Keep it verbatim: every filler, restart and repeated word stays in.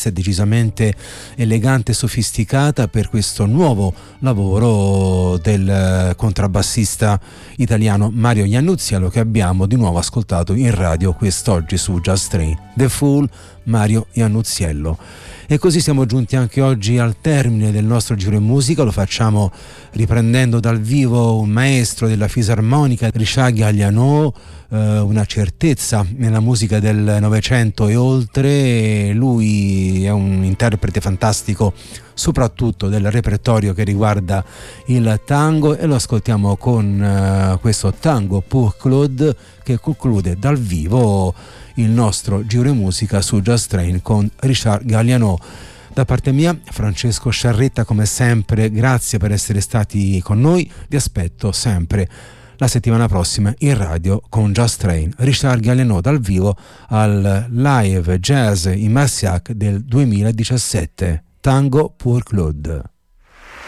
complessa e decisamente elegante e sofisticata per questo nuovo lavoro del contrabbassista italiano Mario Iannuzziello, che abbiamo di nuovo ascoltato in radio quest'oggi su Just Train. The Fool, Mario Iannuzziello. E così siamo giunti anche oggi al termine del nostro giro in musica. Lo facciamo riprendendo dal vivo un maestro della fisarmonica, Richard Galliano, eh, una certezza nella musica del Novecento e oltre. Lui è un interprete fantastico soprattutto del repertorio che riguarda il tango, e lo ascoltiamo con uh, questo Tango pour Claude, che conclude dal vivo il nostro giro in musica su Just Train con Richard Galliano. Da parte mia, Francesco Sciarretta, come sempre, grazie per essere stati con noi. Vi aspetto sempre la settimana prossima in radio con Just Train. Richard Galliano dal vivo al Live Jazz in Marciac del duemiladiciassette. Tango pour Claude.